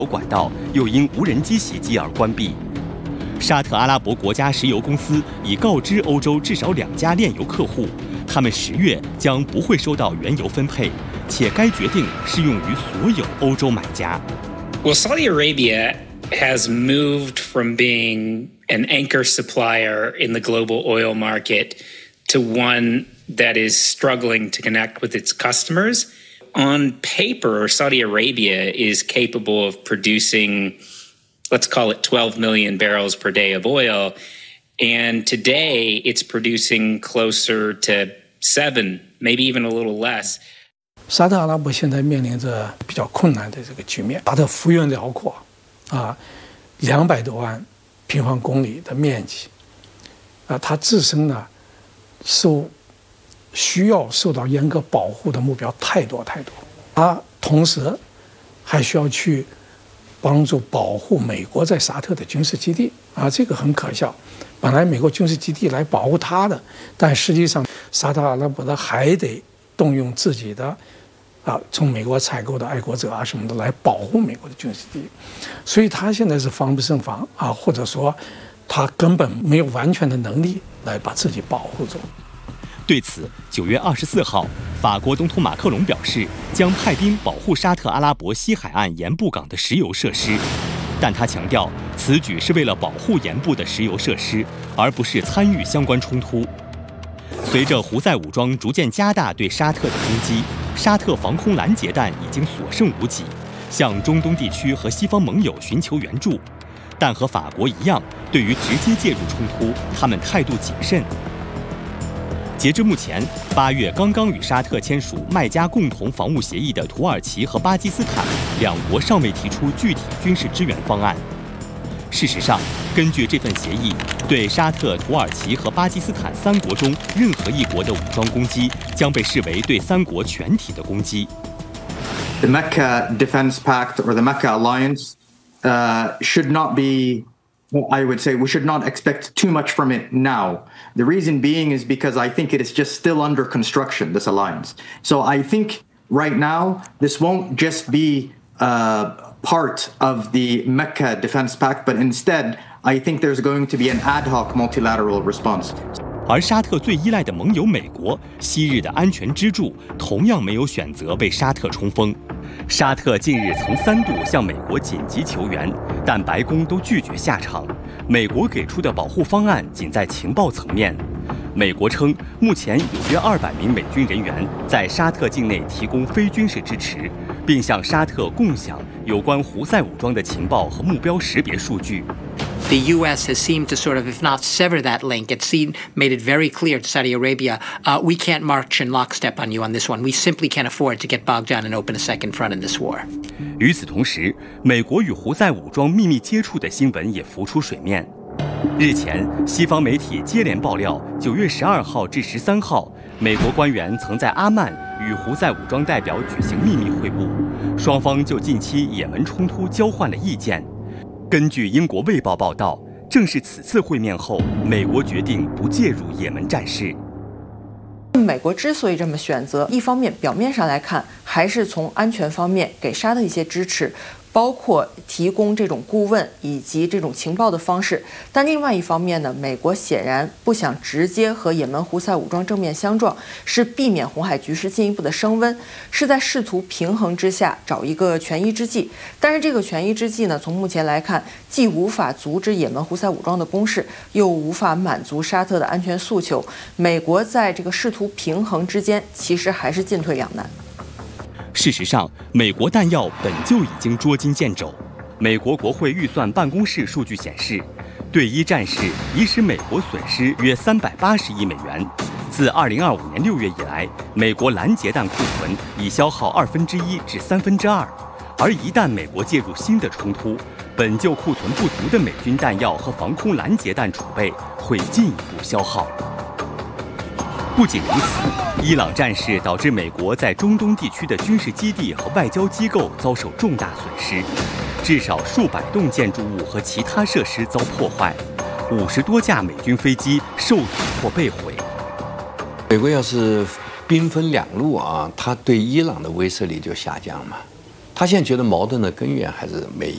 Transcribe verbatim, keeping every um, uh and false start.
管道又因无人机袭击而关闭。沙特阿拉伯国家石油公司已告知欧洲至少两家炼油客户，他们十月将不会收到原油分配，且该决定适用于所有欧洲买家。 Well, Saudi Arabia has moved from being an anchor supplier in the global oil market to one that is struggling to connect with its customers. On paper, Saudi Arabia is capable of producing, let's call it twelve million barrels per day of oil. And today it's producing closer to seven, maybe even a little less. 沙特阿拉伯现在面临着比较困难的这个局面，它的幅员辽阔啊，两百多万平方公里的面积啊，它自身呢受需要受到严格保护的目标太多太多，它同时还需要去帮助保护美国在沙特的军事基地啊，这个很可笑。本来美国军事基地来保护它的，但实际上沙特阿拉伯的还得动用自己的啊，从美国采购的爱国者啊什么的来保护美国的军事基地，所以他现在是防不胜防啊，或者说他根本没有完全的能力来把自己保护住。 对此，九月二十四号，法国总统马克龙表示将派兵保护沙特阿拉伯西海岸盐部港的石油设施，但他强调此举是为了保护盐部的石油设施，而不是参与相关冲突。随着胡塞武装逐渐加大对沙特的攻击，沙特防空拦截弹已经所剩无几，向中东地区和西方盟友寻求援助，但和法国一样，对于直接介入冲突，他们态度谨慎。截至目前，八月刚刚与沙特签署麦加共同防务协议的土耳其和巴基斯坦两国尚未提出具体军事支援方案。事实上，根据这份协议，对沙特、土耳其和巴基斯坦三国中任何一国的武装攻击将被视为对三国全体的攻击。 The Mecca Defense Pact or the Mecca Alliance uh, should not be, I would say, we should not expect too much from it now. The reason being is because I think it is just still under construction, this alliance. So I think right now this won't just be uh, part of the Mecca Defense Pact, but instead I think there's going to be an ad hoc multilateral response. 而沙特最依赖的盟友美国，昔日的安全支柱，同样没有选择为沙特冲锋。沙特近日曾三度向美国紧急求援，但白宫都拒绝下场。美国给出的保护方案仅在情报层面。美国称，目前有约二百名美军人员在沙特境内提供非军事支持，并向沙特共享有关胡塞武装的情报和目标识别数据。 The U S has seemed to sort of, if not sever that link, it's seen, made it very clear to Saudi Arabia, uh, we can't march in lockstep on you on this one. We simply can't afford to get bogged down and open a second front in this war. 与此同时，美国与胡塞武装秘密接触的新闻也浮出水面。日前，西方媒体接连爆料，九月十二号至十三号，美国官员曾在阿曼与胡塞武装代表举行秘密会晤，双方就近期也门冲突交换了意见。根据英国《卫报》报道，正是此次会面后，美国决定不介入也门战事。 美国之所以这么选择，一方面表面上来看，还是从安全方面给沙特一些支持，包括提供这种顾问以及这种情报的方式。但另外一方面呢，美国显然不想直接和也门胡塞武装正面相撞，是避免红海局势进一步的升温，是在试图平衡之下找一个权宜之计。但是这个权宜之计呢，从目前来看，既无法阻止也门胡塞武装的攻势，又无法满足沙特的安全诉求。美国在这个试图平衡之间，其实还是进退两难。 事实上，美国弹药本就已经捉襟见肘。美国国会预算办公室数据显示，对伊战事已使美国损失约三百八十亿美元。自二零二五年六月以来，美国拦截弹库存已消耗二分之一至三分之二。而一旦美国介入新的冲突，本就库存不足的美军弹药和防空拦截弹储备会进一步消耗。不仅如此，伊朗战事导致美国在中东地区的军事基地和外交机构遭受重大损失，至少数百栋建筑物和其他设施遭破坏，五十多架美军飞机受阻或被毁。 美国要是兵分两路啊，他对伊朗的威慑力就下降嘛。他现在觉得矛盾的根源还是美